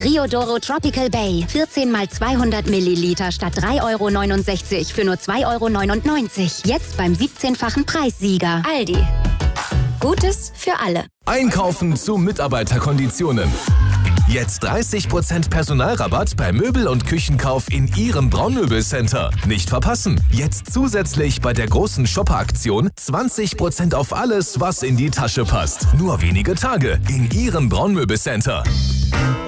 Riodoro Tropical Bay. 14 mal 200 Milliliter statt 3,69 € für nur 2,99 €. Jetzt beim 17-fachen Preissieger. Aldi. Gutes für alle. Einkaufen zu Mitarbeiterkonditionen. Jetzt 30% Personalrabatt bei Möbel- und Küchenkauf in Ihrem Braunmöbelcenter. Nicht verpassen. Jetzt zusätzlich bei der großen Shopper-Aktion 20% auf alles, was in die Tasche passt. Nur wenige Tage in Ihrem Braunmöbelcenter.